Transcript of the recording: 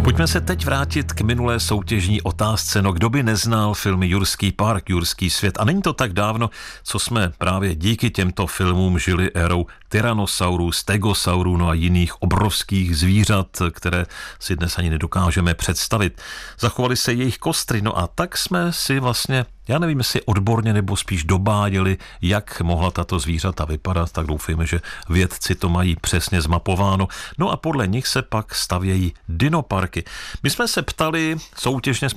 Pojďme se teď vrátit k minulé soutěžní otázce. No, kdo by neznal filmy Jurský park, Jurský svět? A není to tak dávno, co jsme právě díky těmto filmům žili érou tyrannosaurů, stegosaurů, no a jiných obrovských zvířat, které si dnes ani nedokážeme představit. Zachovaly se jejich kostry, no a tak jsme si vlastně, já nevím, jestli odborně nebo spíš dobáděli, jak mohla tato zvířata vypadat, tak doufejme, že vědci to mají přesně zmapováno. No a podle nich se pak stavějí dinoparky. My jsme se ptali, soutěžně